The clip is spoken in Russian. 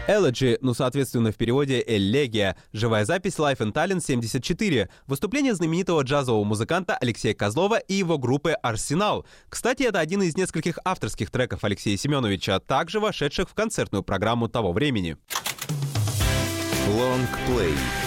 Elegy, соответственно, в переводе «Элегия». Живая запись Live in Tallinn 74. Выступление знаменитого джазового музыканта Алексея Козлова и его группы «Арсенал». Кстати, это один из нескольких авторских треков Алексея Семеновича, также вошедших в концертную программу того времени. Лонгплей.